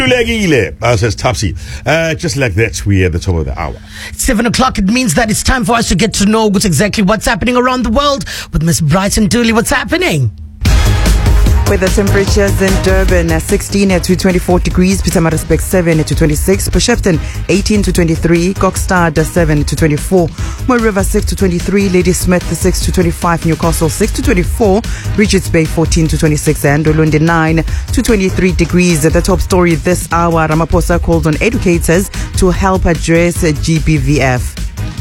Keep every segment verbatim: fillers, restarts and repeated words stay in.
Khululekile, uh, says Topsy. Uh, just like that, we're at the top of the hour. Seven o'clock, it means that it's time for us to get to know what's exactly what's happening around the world with Miss Brighton Dooley. What's happening? Weather temperatures in Durban uh, sixteen to twenty-four degrees, Pietermaritzburg seven to twenty-six, Bishopton eighteen to twenty-three, Kokstad seven to twenty-four, Moy River six to twenty-three, Ladysmith six to twenty-five, Newcastle six to twenty-four, Richards Bay fourteen to twenty-six, and Olundi nine to twenty-three degrees. The top story this hour, Ramaphosa called on educators to help address G B V F.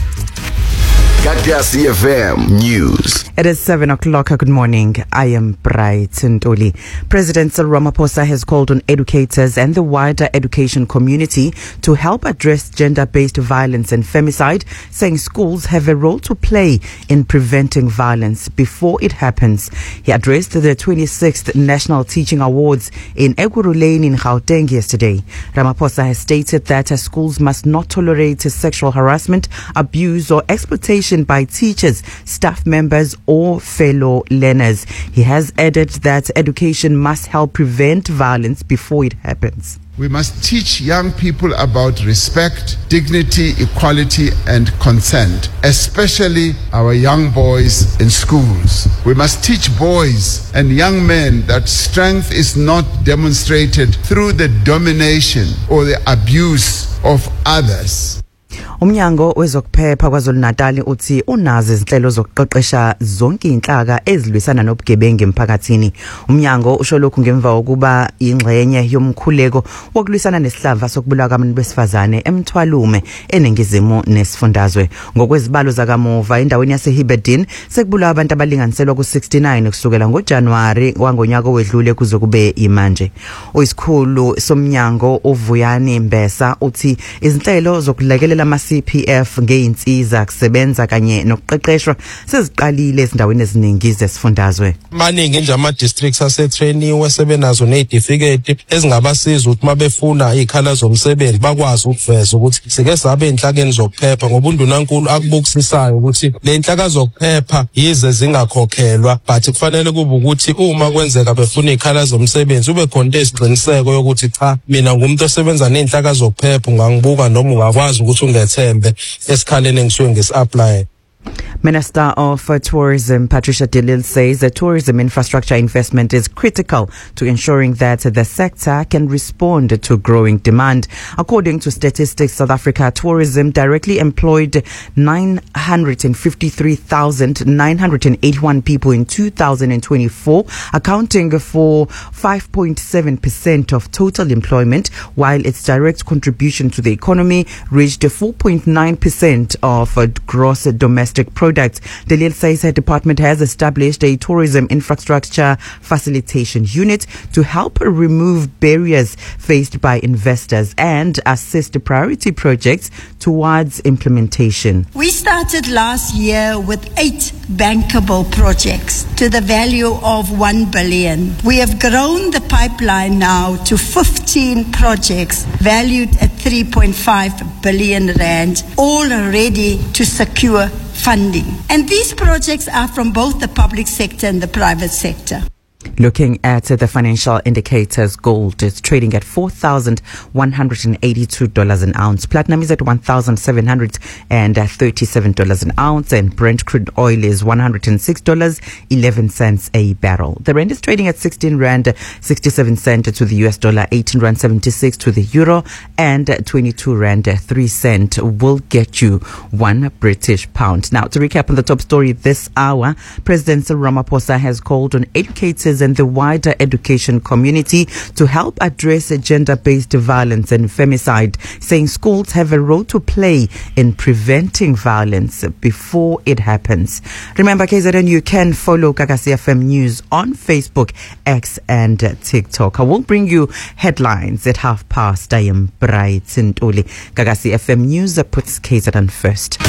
Gagasi F M News. It is seven o'clock. Good morning. I am Brighton Dooley. President Cyril Ramaphosa has called on educators and the wider education community to help address gender-based violence and femicide, saying schools have a role to play in preventing violence before it happens. He addressed the twenty-sixth National Teaching Awards in Ekurhuleni in Gauteng yesterday. Ramaphosa has stated that schools must not tolerate sexual harassment, abuse or exploitation by teachers, staff members or fellow learners. He has added that education must help prevent violence before it happens. We must teach young people about respect, dignity, equality and consent, especially our young boys in schools. We must teach boys and young men that strength is not demonstrated through the domination or the abuse of others. Umnyango wezokuphepha KwaZulu-Natal uthi unazo izinhlelo zokuqeqesha zonke inhlaka ezilwisana nobugebengu emphakathini. Umnyango usho lokhu ngemva kokuba ingxenye yomkhuleko wokulwisana nesihlava sokubulawa kwabantu besifazane eMthwalume eningizimu nesifundazwe. Ngokwezibalo zakamuva endaweni yaseHibedin sekubulawa abantu abalinganiselwa ku sixty-nine kusukela ngoJanuwari wangonyaka owedlule kuze kube imanje. Oyisikhulu somnyango uVuyani Mbesa uthi izinhlelo zokulekelela ama-C P F ngeinsiza kusebenza kanye nokuqeqeshwa seziqalile ezindaweni eziningi zesifundazwe. Maningi nje ama districts asetrainiwe sebenazo nezitifiketi ezingabasiza ukuthi mabefuna izikhala zomsebenzi bakwazi ukuveza ukuthi sike sabe inhlakeni zokuphepha ngoba undunankulu akubukisisayo ukuthi le inhlaka zokuphepha yize zingakhokhelwa but kufanele kube ukuthi uma kwenzeka befuna izikhala zomsebenzi ube khona isiqiniseko yokuthi cha mina ngumuntu osebenza nezinhlaka zokuphepha ungangibuka noma ungakwazi ukuthi ungethembe esikhaleni engisuke ngisi-apply. Minister of uh, Tourism Patricia de Lille says that tourism infrastructure investment is critical to ensuring that the sector can respond to growing demand. According to Statistics South Africa, tourism directly employed nine hundred fifty-three thousand nine hundred eighty-one people in two thousand twenty-four, accounting for five point seven percent of total employment, while its direct contribution to the economy reached four point nine percent of uh, gross domestic product. De Lille says her department has established a tourism infrastructure facilitation unit to help remove barriers faced by investors and assist priority projects towards implementation. We started last year with eight bankable projects to the value of one billion. We have grown the pipeline now to fifteen projects valued at three point five billion rand, all ready to secure funding. And these projects are from both the public sector and the private sector. Looking at the financial indicators, gold is trading at four thousand one hundred eighty-two dollars an ounce. Platinum is at one thousand seven hundred thirty-seven dollars an ounce. And Brent crude oil is one hundred six dollars and eleven cents a barrel. The rand is trading at sixteen rand sixty-seven cents to the U S dollar, eighteen rand seventy-six to the euro, and twenty-two rand three cents will get you one British pound. Now, to recap on the top story this hour, President Cyril Ramaphosa has called on educators and the wider education community to help address gender-based violence and femicide, saying schools have a role to play in preventing violence before it happens. Remember, K Z N, you can follow Gagasi F M News on Facebook, X and TikTok. I will bring you headlines at half past. I am Brighton Dooley. Gagasi F M News puts K Z N first.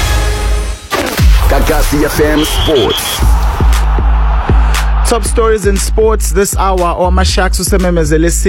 Gagasi F M Sports. Top stories in sports this hour. Omar Shaks usememezele